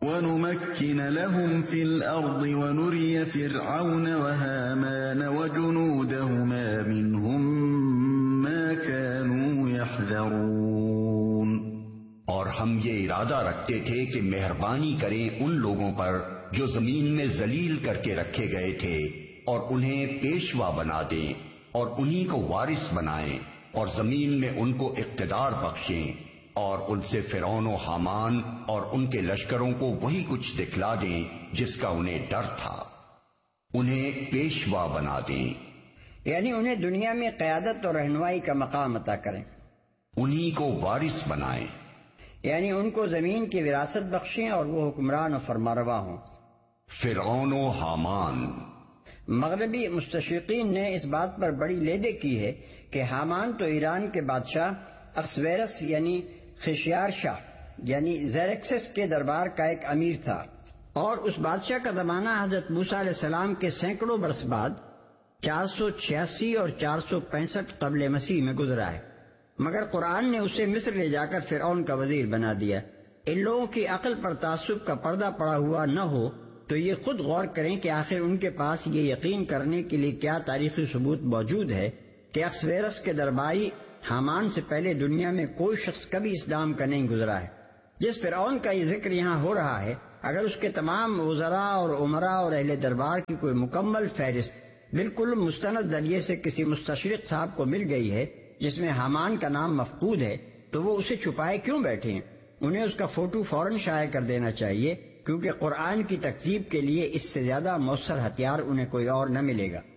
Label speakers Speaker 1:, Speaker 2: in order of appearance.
Speaker 1: وَنُمَكِّنَ لَهُمْ فِي الْأَرْضِ وَنُرِيَ فِرْعَوْنَ وَهَامَانَ وَجُنُودَهُمَا مِنْهُمْ مَا كَانُوا يَحْذَرُونَ۔
Speaker 2: اور ہم یہ ارادہ رکھتے تھے کہ مہربانی کریں ان لوگوں پر جو زمین میں ذلیل کر کے رکھے گئے تھے، اور انہیں پیشوا بنا دیں اور انہی کو وارث بنائیں، اور زمین میں ان کو اقتدار بخشیں، اور ان سے فرعون و حامان اور ان کے لشکروں کو وہی کچھ دکھلا دیں جس کا انہیں ڈر تھا، انہیں پیشوا بنا دیں،
Speaker 3: یعنی انہیں دنیا میں قیادت اور رہنمائی کا مقام عطا کریں،
Speaker 2: انہی کو وارث بنائیں،
Speaker 3: یعنی ان کو زمین کی وراثت بخشیں اور وہ حکمران و فرمانروا ہوں۔
Speaker 2: فرعون و حامان۔
Speaker 3: مغربی مستشرقین نے اس بات پر بڑی لیدے کی ہے کہ حامان تو ایران کے بادشاہ اخشویرس یعنی خشیار شاہ یعنی زیرکسس کے دربار کا ایک امیر تھا، اور اس بادشاہ کا زمانہ حضرت موسیٰ علیہ السلام کے سینکڑوں برس بعد 486 اور 465 قبل مسیح میں گزرا ہے، مگر قرآن نے اسے مصر لے جا کر فرعون کا وزیر بنا دیا۔ ان لوگوں کی عقل پر تعصب کا پردہ پڑا ہوا نہ ہو تو یہ خود غور کریں کہ آخر ان کے پاس یہ یقین کرنے کے لیے کیا تاریخی ثبوت موجود ہے کہ اخشویرس کے درباری حامان سے پہلے دنیا میں کوئی شخص کبھی اسلام کا نہیں گزرا ہے۔ جس فرعون کا یہ ذکر یہاں ہو رہا ہے، اگر اس کے تمام وزراء اور عمراء اور اہل دربار کی کوئی مکمل فہرست بالکل مستند ذریعے سے کسی مستشرق صاحب کو مل گئی ہے جس میں حامان کا نام مفقود ہے، تو وہ اسے چھپائے کیوں بیٹھے ہیں؟ انہیں اس کا فوٹو فوراً شائع کر دینا چاہیے، کیونکہ قرآن کی تکذیب کے لیے اس سے زیادہ مؤثر ہتھیار انہیں کوئی اور نہ ملے گا۔